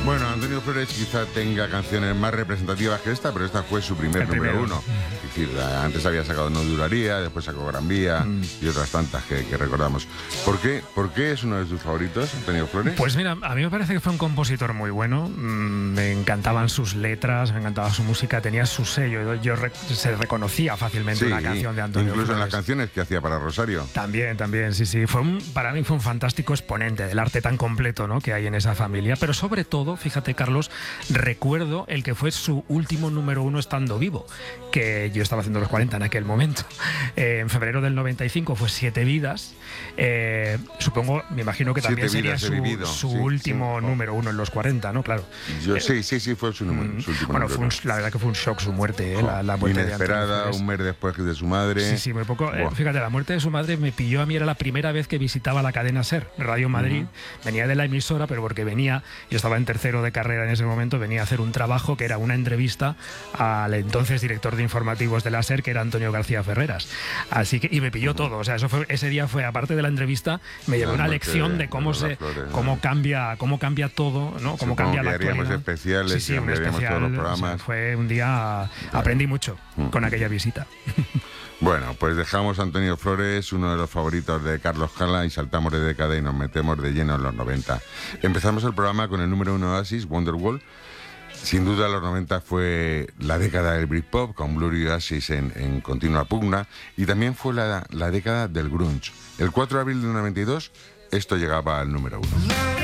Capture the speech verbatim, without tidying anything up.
Bueno, Antonio Flores quizá tenga canciones más representativas que esta, pero esta fue su primer El número primero. uno. Es decir, antes había sacado No Duraría, después sacó Gran Vía Mm. y otras tantas que, que recordamos. ¿Por qué? ¿Por qué es uno de tus favoritos, Antonio Flores? Pues mira, a mí me parece que fue un compositor muy bueno. Mm, Me encantaban sus letras, me encantaba su música, tenía su sello. Yo re- se reconocía fácilmente Sí, una canción de Antonio incluso en las Flores. canciones que hacía para Rosario. También, también, sí, sí. Fue un, para mí fue un fantástico exponente del arte tan completo, ¿no?, que hay en esa familia. Pero sobre todo, fíjate, Carlos, recuerdo el que fue su último número uno estando vivo, que yo estaba haciendo los cuarenta en aquel momento. Eh, en febrero del noventa y cinco fue Siete Vidas. Eh, supongo, me imagino que también Siete sería vidas he su, vivido, su sí, último sí. número uno en los cuarenta, ¿no? Claro. Yo, sí, sí, sí, fue su, número, Mm, su último bueno, número fue un- uno. la verdad que fue un shock su muerte, ¿eh? la, la muerte de Antonio Inesperada, Flores. un mes después de su madre. Sí, sí, muy poco. Eh, Buah. fíjate, la muerte de su madre me pilló a mí, era la primera vez que visitaba la cadena SER, Radio Madrid. Uh-huh. Venía de la emisora, pero porque venía, yo estaba en tercero de carrera en ese momento, venía a hacer un trabajo que era una entrevista al entonces director de informativos de la SER, que era Antonio García Ferreras. Así que, y me pilló uh-huh. todo. O sea, eso fue, ese día fue, aparte de la entrevista, me llevó una lección de cómo se, Flores, cómo ¿no? cambia, cómo cambia todo, ¿no? Cómo Supongo cambia la actualidad. actualidad. Especiales, sí, sí, un especial. todos los programas. O sea, fue un día, aprendí mucho uh-huh. con aquella visita. Bueno, pues dejamos a Antonio Flores, uno de los favoritos de Carlos Cala, y saltamos de década y nos metemos de lleno en los noventa. Empezamos el programa con el número uno Oasis, Wonderwall. Sin duda los noventa fue la década del Britpop, con Blur y Oasis en, en continua pugna, y también fue la, la década del grunge. El cuatro de abril del noventa y dos, esto llegaba al número uno.